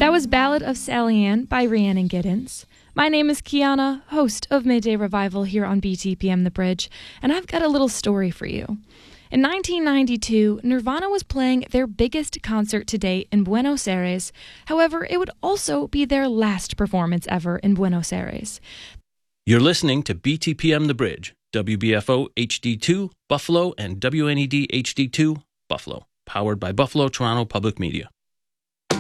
That was Ballad of Sally Ann by Rhiannon Giddens. My name is Kiana, host of Midday Revival here on BTPM The Bridge, and I've got a little story for you. In 1992, Nirvana was playing their biggest concert to date in Buenos Aires. However, it would also be their last performance ever in Buenos Aires. You're listening to BTPM The Bridge, WBFO HD2, Buffalo, and WNED HD2, Buffalo, powered by Buffalo Toronto Public Media.